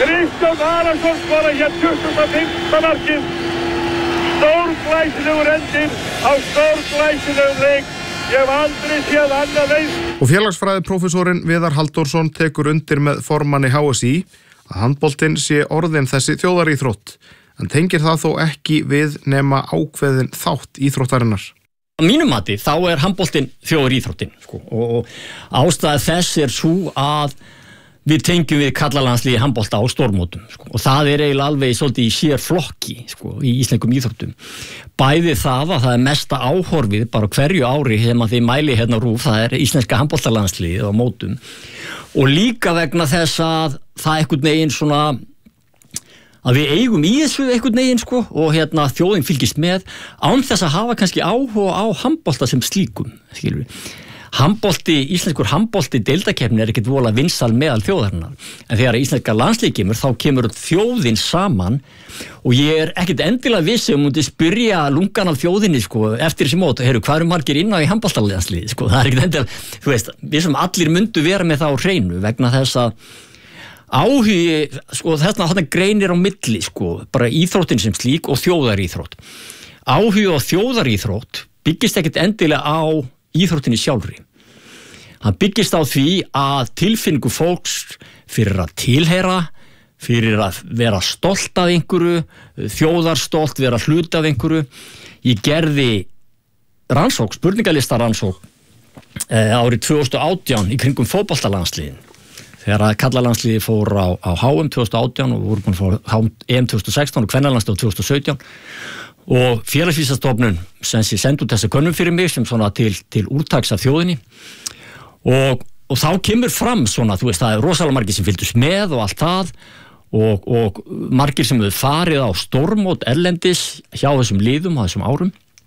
Kristján Arason skora hér 25. markið. Stórglæsilegur endir á stórglæsilegum leik. Ég hef aldrei séð annað eins. Og félagsfræðiprófessorinn Viðar Halldórsson tekur undir með formanni HSÍ að handboltinn sé orðin þessi þjóðaríþrótt, en tengir það þó ekki við nema ákveðin þátt íþróttarinnar. Á mínum mati þá handboltinn þjóðaríþróttin, sko, og ástæða þess sú að við tengjum við karlalandsliði handbolta á stórmótum, sko, og það eiginlega alveg svolítið í sér flokki, sko, í íslenskum íþróttum. Bæði það að það mesta áhorfið bara hverju ári þegar þið mæli hérna RÚV, það íslenska handboltalandsliðið á mótum, og líka vegna þess að það einhvern veginn svona að við eigum í þessu einhvern veginn, sko, og þjóðin fylgist með án þess að hafa kannski áhuga á handbolta sem slíkum, skilur við. Íslenskur handbolti deildakeppni ekkert voðalega vinsæl meðal þjóðarinnar, en þegar íslenska landslið kemur þá kemur þjóðin saman, og ég ekkert endilega vissi myndi spyrja lungan af þjóðinni, sko, eftir þessi mót, hvað margir inn á í handboltalandsliði, sko, það ekkert endilega, þú veist, við sem allir myndu vera með það á hreinu vegna þess að áhugi, sko, þarna greinir á milli, sko, bara íþróttin sem slík og þjóðaríþrótt. Áhugi á þjóðaríþrótt byggist ekkert endilega á íþróttinni sjálfri. Hann byggist á því að tilfinningu fólks fyrir að tilheyra, fyrir að vera stolt af einhverju, þjóðarstolt, vera hluti af einhverju. Ég gerði spurningalistarannsókn árið 2018 í kringum fótboltalandsliðin. Þegar að karlalandsliði fór á HM 2018 og voru búin að fá EM 2016 og kvennalandsliðið 2017. Og félagsvísastofnun sem sendi út þessa könnun fyrir mig sem svona til úrtaks af þjóðinni, og þá kemur fram svona, þú veist, það rosalega margir sem fylgdust með og allt það, og margir sem hefur farið á stórmót erlendis hjá þessum liðum á þessum árum.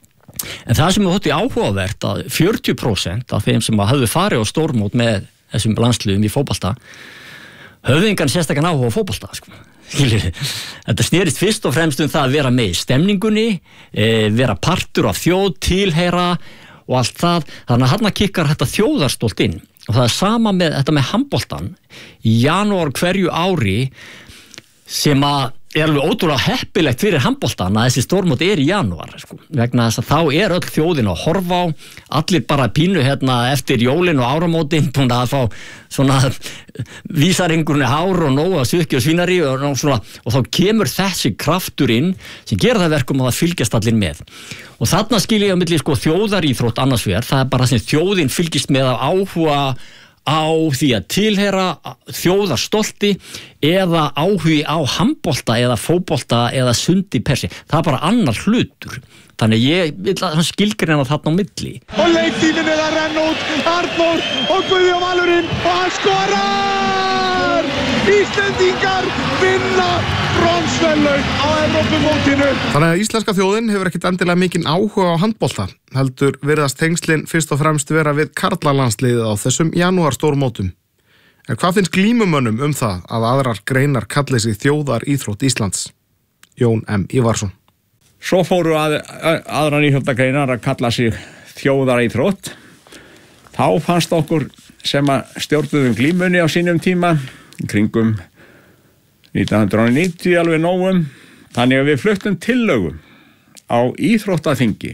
En það sem þótti áhugavert að 40% af þeim sem hafðu farið á stórmót með þessum landsliðum í fótbolta höfðu engan sérstakan áhuga á fótbolta, sko. Þetta snerist fyrst og fremst það að vera með í stemningunni, vera partur af þjóð, tilheyra og allt það. Þannig að þarna kikkar þetta þjóðarstolt inn, og það sama með þetta með handboltan í janúar hverju ári, sem að alveg ótrúlega heppilegt fyrir handboltan að þessi stórmót í janúar, sko, vegna þess að þá öll þjóðin að horfa á, allir bara pínu eftir jólin og áramótin búin að fá svona vísaringurinn hár og nóg að sukki og svínari og þá kemur þessi kraftur inn sem gera það verkum að það fylgjast allir með. Og þarna skil ég á milli, sko, þjóðaríþrótt annars vegar, það bara sem þjóðin fylgist með af áhuga á því að tilheyra, þjóðarstolti eða áhugi á handbolta eða fótbolta eða sundi persi. Það bara annar hlutur. Þannig ég vil að hann skilgreina þarna á milli. Og leiktíminn að renna út, Arnór og Guðjón Valurinn og hann skorar! Íslendingar vinna bronsverðlaun á Evrópumótinu. Þannig að íslenska þjóðin hefur ekkert endilega mikinn áhuga á handbolta, heldur virðast tengslin fyrst og fremst vera við karlalandsliðið á þessum janúarstórmótum. En hvað finnst glímumönnum það að aðrar greinar kalli sig þjóðaríþrótt Íslands? Jón M. Ívarsson. Svo fóru aðrar íþróttagreinar að kalla sig þjóðaríþrótt. Þá fannst okkur sem að stjórnuðum glímunni á sínum tíma, kringum 1990 alveg nógum, þannig að við fluttum tillögu á íþróttaþingi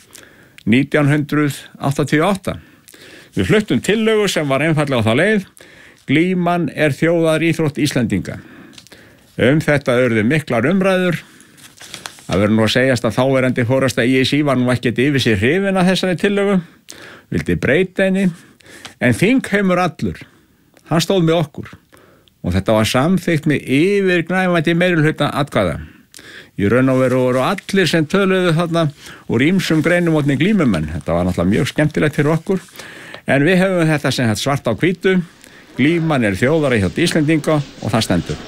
1988. Við fluttum tillögu sem var einfaldlega á þá leið: glíman þjóðaríþrótt Íslendinga. Þetta urðu miklar umræður. Það verður nú að segjast að þáverandi forasta ISÍ var nú ekkert yfir sig hrifinn af þessari tillögu, vildi breyta henni, en þingheimur allur, hann stóð með okkur. Og þetta var samþykkt með yfirgnæfandi meirihluta atkvæða. Í raun og veru voru allir sem töluðu þarna úr ýmsum greinum og glímumenn. Þetta var náttúrulega mjög skemmtilegt fyrir okkur. En við hefum þetta sem svart á hvítu. Glíman þjóðaríþrótt Íslendinga og það stendur.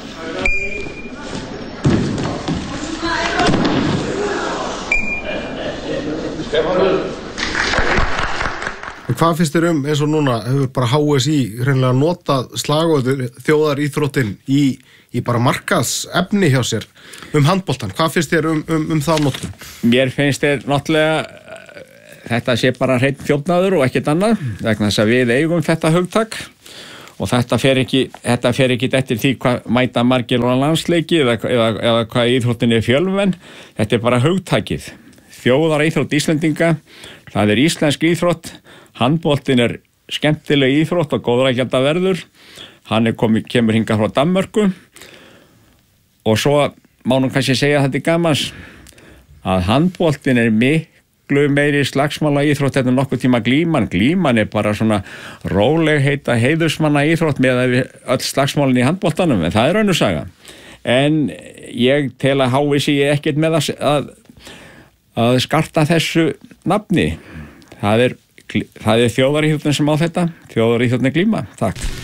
Hvað finnst þér eins og núna hefur bara HSÍ hreinlega notað slagorðið þjóðaríþróttin í bara markaðsefni hjá sér handboltan? Hvað finnst þér það notkun? Mér finnst þér náttúrulega þetta sé bara hreinn þjófnaður og ekkert annað, vegna þess að við eigum þetta hugtak og þetta fer ekki eftir því hvað mæta margir á landsleiki eða hvað íþróttin er fjölmenn. Þetta er bara hugtakið. Þjóðar íþrótt Íslendinga, það er íslensk íþrótt, handboltinn er skemmtileg íþrótt og góðrækjanda verður. Hann kemur hingað frá Danmörku og svo má nú kannski segja að þetta er gamans að handboltinn er miklu meiri slagsmála íþrótt en nokkuð tíma glíman. Glíman er bara svona róleg heita heiðursmanna íþrótt með öll slagsmálin í handboltanum, en það er önnur saga. En ég tel að HÍ sé ekkert með að skarta þessu nafni. Það er þjóðaríþjóðin sem á þetta, þjóðaríþjóðin er glíma. Takk.